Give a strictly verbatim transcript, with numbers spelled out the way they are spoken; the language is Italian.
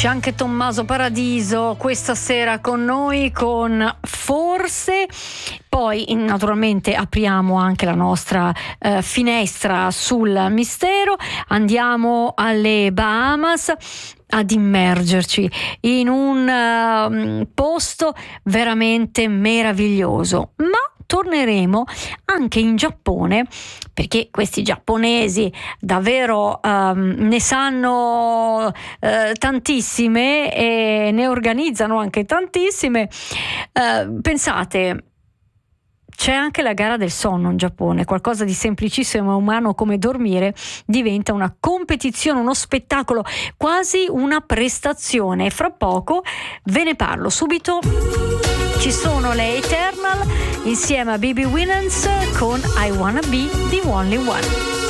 C'è anche Tommaso Paradiso questa sera con noi con Forse. Poi naturalmente apriamo anche la nostra eh, finestra sul mistero, andiamo alle Bahamas ad immergerci in un uh, posto veramente meraviglioso, ma torneremo anche in Giappone, perché questi giapponesi davvero um, ne sanno uh, tantissime e ne organizzano anche tantissime. Uh, pensate, c'è anche la gara del sonno in Giappone, qualcosa di semplicissimo e umano come dormire diventa una competizione, uno spettacolo, quasi una prestazione. Fra poco ve ne parlo. Subito ci sono le Eternal insieme a B B Winans con I Wanna Be the Only One.